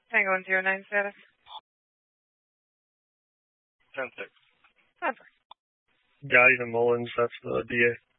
Tango 109 status. 10-6. That's right. Gotti to Mullins, that's the DA.